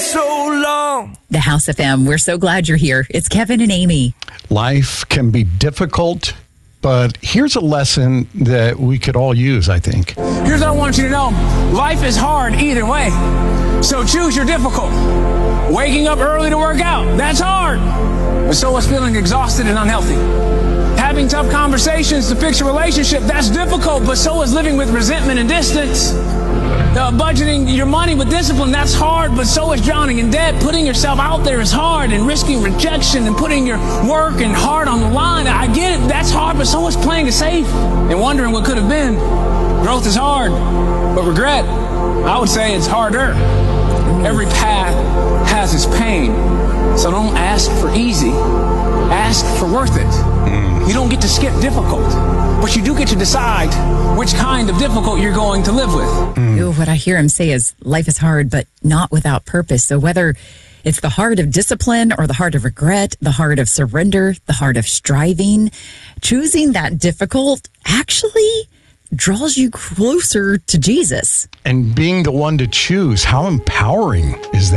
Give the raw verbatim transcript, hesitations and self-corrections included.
so long. The House F M, we're so glad you're here. It's Kevin and Amy. Life can be difficult, but here's a lesson that we could all use, I think. Here's what I want you to know. Life is hard either way. So choose your difficult. Waking up early to work out, that's hard. But so is feeling exhausted and unhealthy. Having tough conversations to fix a relationship, that's difficult, but so is living with resentment and distance. Uh, budgeting your money with discipline, that's hard, but so is drowning in debt. Putting yourself out there is hard, and risking rejection and putting your work and heart on the line. I get it, that's hard, but so is playing it safe and wondering what could have been. Growth is hard, but regret, I would say it's harder. Every path has its pain, so don't ask for easy. Ask for worth it. Mm. You don't get to skip difficult, but you do get to decide which kind of difficult you're going to live with. Mm. Ooh, what I hear him say is life is hard, but not without purpose. So whether it's the heart of discipline or the heart of regret, the heart of surrender, the heart of striving, choosing that difficult actually draws you closer to Jesus. And being the one to choose, how empowering is that?